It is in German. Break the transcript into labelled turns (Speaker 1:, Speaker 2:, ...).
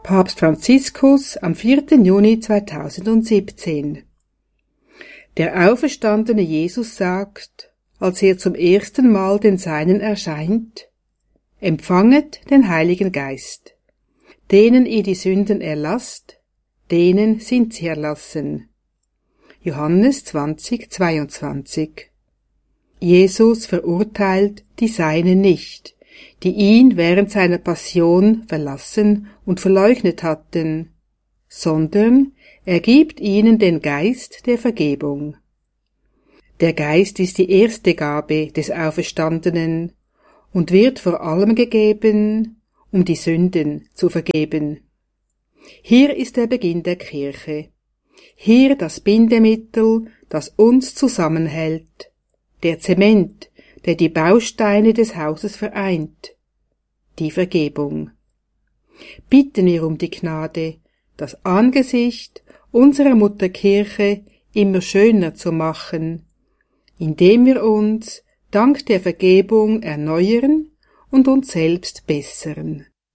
Speaker 1: Papst Franziskus am 4. Juni 2017. Der auferstandene Jesus sagt, als er zum ersten Mal den Seinen erscheint: Empfanget den Heiligen Geist. Denen ihr die Sünden erlasst, denen sind sie erlassen. Johannes 20,22. Jesus verurteilt die Seinen nicht, die ihn während seiner Passion verlassen und verleugnet hatten, sondern er gibt ihnen den Geist der Vergebung. Der Geist ist die erste Gabe des Auferstandenen und wird vor allem gegeben, um die Sünden zu vergeben. Hier ist der Beginn der Kirche. Hier das Bindemittel, das uns zusammenhält, der Zement, der die Bausteine des Hauses vereint, die Vergebung. Bitten wir um die Gnade, das Angesicht unserer Mutterkirche immer schöner zu machen, indem wir uns dank der Vergebung erneuern und uns selbst bessern.